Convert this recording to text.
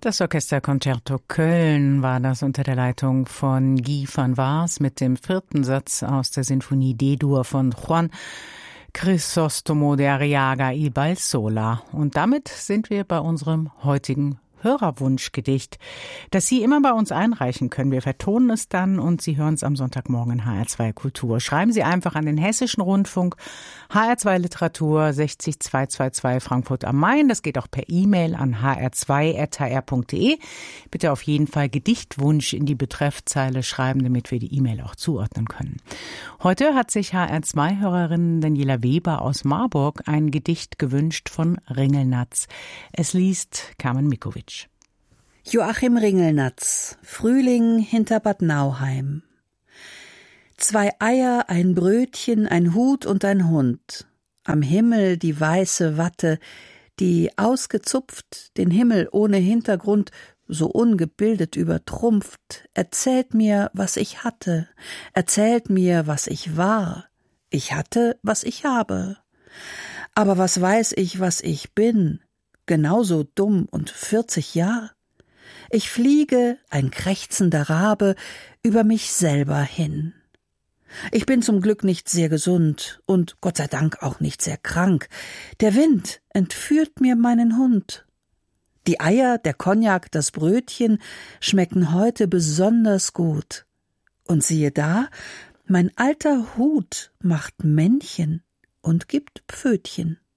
Das Orchesterconcerto Köln war das unter der Leitung von Guy van Waas mit dem 4. Satz aus der Sinfonie D-Dur von Juan Crisóstomo de Arriaga y Balsola. Und damit sind wir bei unserem heutigen Hörerwunschgedicht, das Sie immer bei uns einreichen können. Wir vertonen es dann und Sie hören es am Sonntagmorgen in HR2 Kultur. Schreiben Sie einfach an den Hessischen Rundfunk, HR2 Literatur 60222 Frankfurt am Main. Das geht auch per E-Mail an hr2@hr.de. Bitte auf jeden Fall Gedichtwunsch in die Betreffzeile schreiben, damit wir die E-Mail auch zuordnen können. Heute hat sich HR2-Hörerin Daniela Weber aus Marburg ein Gedicht gewünscht von Ringelnatz. Es liest Carmen Mikovic. Joachim Ringelnatz, Frühling hinter Bad Nauheim. 2 Eier, ein Brötchen, ein Hut und ein Hund. Am Himmel die weiße Watte, die ausgezupft, den Himmel ohne Hintergrund, so ungebildet übertrumpft. Erzählt mir, was ich hatte, erzählt mir, was ich war. Ich hatte, was ich habe. Aber was weiß ich, was ich bin? Genauso dumm und 40 Jahre? Ich fliege, ein krächzender Rabe, über mich selber hin. Ich bin zum Glück nicht sehr gesund und Gott sei Dank auch nicht sehr krank. Der Wind entführt mir meinen Hund. Die Eier, der Cognac, das Brötchen schmecken heute besonders gut. Und siehe da, mein alter Hut macht Männchen und gibt Pfötchen.